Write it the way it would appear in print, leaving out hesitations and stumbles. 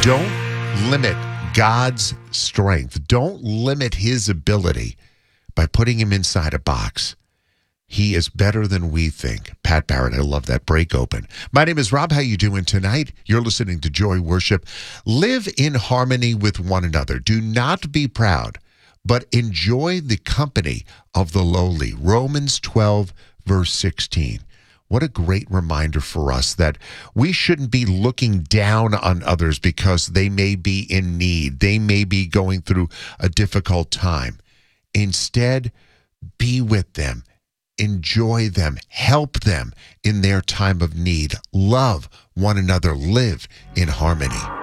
Don't limit God's strength. Don't limit his ability by putting him inside a box. He is better than we think. Pat Barrett, I love that break open. My name is Rob. How you doing tonight? You're listening to Joy Worship. Live in harmony with one another. Do not be proud, but enjoy the company of the lowly. Romans 12, verse 16. What a great reminder for us that we shouldn't be looking down on others because they may be in need. They may be going through a difficult time. Instead, be with them. Enjoy them. Help them in their time of need. Love one another. Live in harmony.